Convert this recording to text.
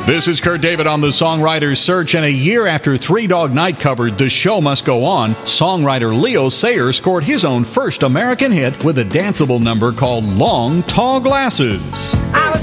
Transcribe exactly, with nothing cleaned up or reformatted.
This is Kurt David on the Songwriter's Search, and a year after Three Dog Night covered The Show Must Go On, songwriter Leo Sayer scored his own first American hit with a danceable number called Long Tall Glasses.